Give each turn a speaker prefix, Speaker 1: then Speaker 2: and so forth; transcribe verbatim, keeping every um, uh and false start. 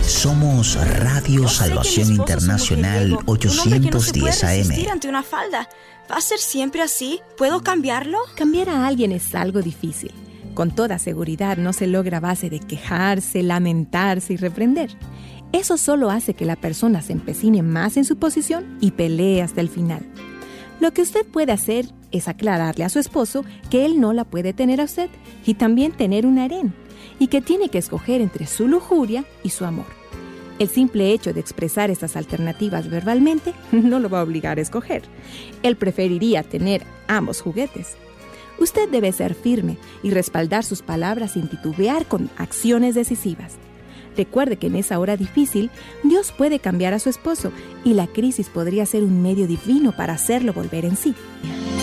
Speaker 1: Somos Radio Salvación Internacional ochocientos diez A M.
Speaker 2: Ante una falda. ¿Va a ser siempre así? ¿Puedo cambiarlo?
Speaker 3: Cambiar a alguien es algo difícil. Con toda seguridad no se logra a base de quejarse, lamentarse y reprender. Eso solo hace que la persona se empecine más en su posición y pelee hasta el final. Lo que usted puede hacer es aclararle a su esposo que él no la puede tener a usted y también tener un harén, y que tiene que escoger entre su lujuria y su amor. El simple hecho de expresar estas alternativas verbalmente no lo va a obligar a escoger. Él preferiría tener ambos juguetes. Usted debe ser firme y respaldar sus palabras sin titubear con acciones decisivas. Recuerde que en esa hora difícil, Dios puede cambiar a su esposo y la crisis podría ser un medio divino para hacerlo volver en sí.